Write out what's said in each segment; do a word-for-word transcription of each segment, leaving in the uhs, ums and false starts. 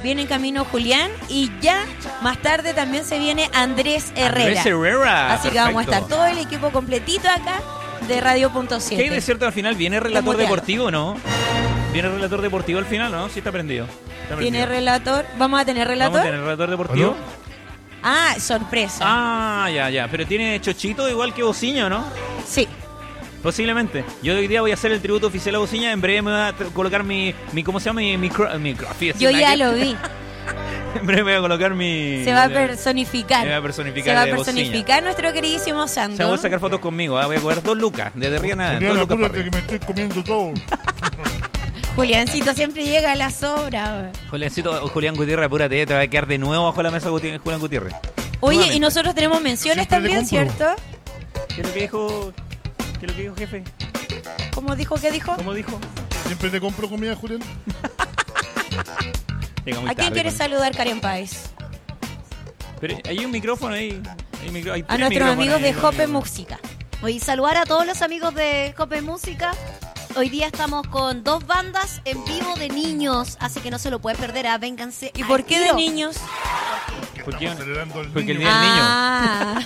viene en camino Julián y ya más tarde también se viene Andrés Herrera. Andrés Herrera. Así Perfecto. que vamos a estar todo el equipo completito acá de Radio Punto siete. ¿Qué hay de cierto al final? ¿Viene relator Muteado. deportivo, no? ¿Viene relator deportivo al final, no? Sí está prendido. Está ¿Tiene prendido. relator? ¿Vamos a tener relator? ¿Vamos a tener relator deportivo? ¿Aló? Ah, sorpresa. Ah, ya, ya. Pero tiene chochito igual que Bociño, ¿no? Sí. Posiblemente. Yo hoy día voy a hacer el tributo oficial a Bociña. En breve me voy a t- colocar mi, mi ¿cómo se llama? Mi micro... Mi, micro- Yo ya lo vi. En breve me voy a colocar mi... Se va a personificar. Se va a personificar Se va a de personificar nuestro queridísimo Sandro. Se va a sacar fotos conmigo. ¿eh? Voy a cobrar dos lucas. Desde arriba nada. Dos Julián, lucas para apúrate que arriba. me estoy comiendo todo. Juliancito siempre llega a la sobra. Juliancito, Julián Gutiérrez, apúrate. Te va a quedar de nuevo bajo la mesa Guti- Julián Gutiérrez. Oye, Nuevamente. y nosotros tenemos menciones Siempre le también, compro. ¿cierto? ¿Qué es lo que dijo? ¿Qué es lo que dijo, jefe? ¿Cómo dijo? ¿Qué dijo? ¿Cómo dijo? Siempre te compro comida, Julián. Llega muy ¿A quién tarde quieres con- saludar, Karen Páez? Pero hay un micrófono ahí. Hay micro- hay A tres nuestros micrófonos amigos de ahí, Jope amigo. Música. Hoy saludar a todos los amigos de Cope Música. Hoy día estamos con dos bandas en vivo de niños, así que no se lo puede perder. Ah, vénganse. ¿Y al por qué de tiro. niños? ¿Por qué? Estamos celebrando el Porque el niño. día- Ah,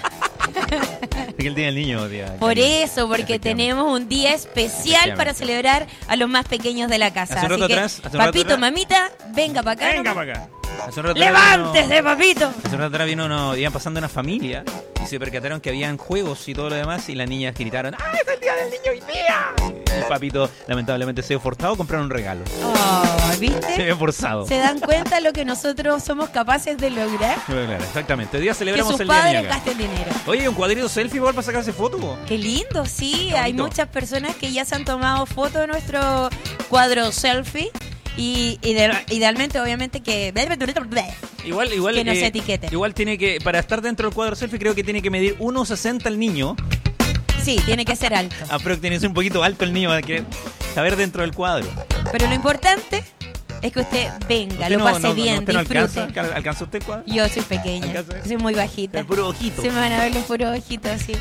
Es que el día del niño, día. por eso, porque Efectivamente. tenemos un día especial para celebrar a los más pequeños de la casa. Hace un Así rato que, atrás, hace un rato papito, atrás. mamita, venga para acá. Venga para acá. Hace un rato atrás ¡Levántese, vino- papito! Hace un rato atrás vino uno, iban pasando una familia y se percataron que habían juegos y todo lo demás y las niñas gritaron ¡Ah, es el día del niño hoy día! Y el papito lamentablemente se vio forzado a comprar un regalo. Oh, Se ¿viste? vio forzado. ¿Se dan cuenta lo que nosotros somos capaces de lograr? Claro, claro, exactamente. Hoy día Que celebramos sus el día del padres niño acá. gasten dinero. Oye, un cuadrito selfie igual para sacarse foto. po. Qué lindo, sí. Qué Hay bonito. muchas personas que ya se han tomado fotos de nuestro cuadro selfie. Y ide- idealmente, obviamente, que... Igual, igual. Que no se eh, etiquete. Igual tiene que, para estar dentro del cuadro selfie, creo que tiene que medir uno sesenta el niño. Sí, tiene que ser alto. Ah, pero tiene que ser un poquito alto el niño para que caber dentro del cuadro. Pero lo importante es que usted venga, Usted lo no- pase no- no- bien, ¿Usted no disfrute. alcanza? ¿Alca- ¿Alcanza usted el cuadro? Yo soy pequeña, ¿Alcanza? soy muy bajita. El puro ojito. Se me van a ver los puros ojitos así.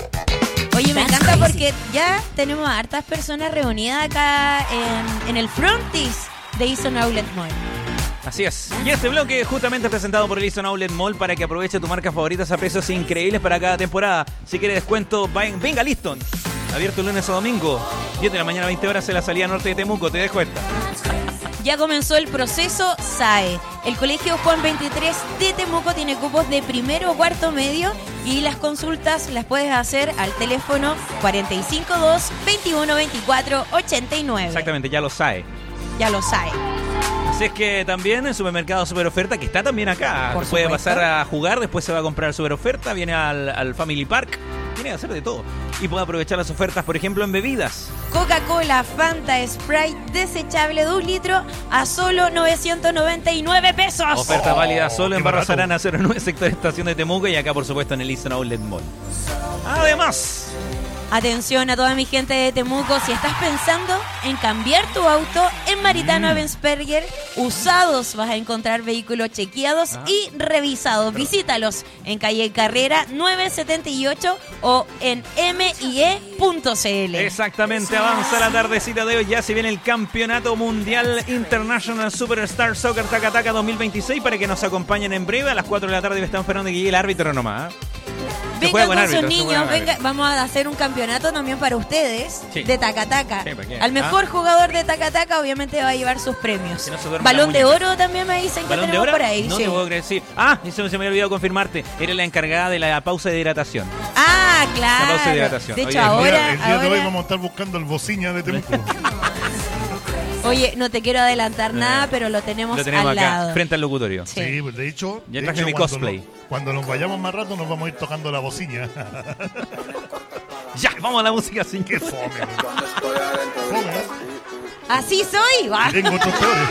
Oye, me That's encanta crazy. porque ya tenemos a hartas personas reunidas acá en, en el frontis de Easton Outlet Mall. Así es. Y este bloque justamente presentado por el Easton Outlet Mall para que aproveche tus marcas favoritas a precios increíbles para cada temporada. Si quieres descuento, ven- venga a Liston. Abierto lunes a domingo, diez de la mañana, veinte horas en la salida norte de Temuco. Te dejo esta. Ya comenzó el proceso S A E. El Colegio Juan veintitrés de Temuco tiene cupos de primero o cuarto medio y las consultas las puedes hacer al teléfono cuatro cinco dos, veintiuno veinticuatro ochenta y nueve. Exactamente, ya lo sabe. Ya lo S A E. Así es que también en Supermercado Super Oferta, que está también acá, Por puede supuesto. pasar a jugar, después se va a comprar Super Oferta, viene al, al Family Park, tiene que hacer de todo. Y puede aprovechar las ofertas, por ejemplo, en bebidas. Coca-Cola, Fanta, Sprite desechable de un litro a solo novecientos noventa y nueve pesos. Oferta válida solo en qué Barra barato. Arana cero nueve, sector Estación de Temuco y acá, por supuesto, en el Easton Outlet Mall. Además, Atención a toda mi gente de Temuco, si estás pensando en cambiar tu auto, en Maritano Ebensperger, usados vas a encontrar vehículos chequeados Ah. y revisados. Visítalos en calle Carrera novecientos setenta y ocho o en m i e punto c l. exactamente, avanza la tardecita de hoy, ya se viene el Campeonato Mundial International Superstar Soccer Taca Taca dos mil veintiséis para que nos acompañen en breve. A las cuatro de la tarde me están esperando que llegue el árbitro nomás. ¿eh? Se Vengan juega con con sus árbitro, se juega niños, con venga, árbitro. vamos a hacer un campeonato también para ustedes Sí. de Taca-Taca. Sí, ¿para qué? Al mejor Ah. jugador de Taca-Taca obviamente va a llevar sus premios. Que no se duerma Balón la de muñeca. oro también me dicen que ¿Balón de tenemos oro? por ahí. No sí. te puedo creer, sí. Ah, eso se me había olvidado confirmarte. Eres la encargada de la pausa de hidratación. Ah, claro. La pausa de hidratación. De hecho, Oye, El día- ahora, el día de hoy ahora- vamos a estar buscando el bociña de Temuco. oye, no te quiero adelantar nada, pero lo tenemos, Lo tenemos al acá, lado. frente al locutorio. Sí. Sí, pues de hecho, Ya de traje hecho, mi cuando cosplay. no- cuando nos vayamos más rato nos vamos a ir tocando la bociña. Ya, vamos a la música sin Qué que fome. Fome, ¿eh? Así soy. Y tengo otros peores.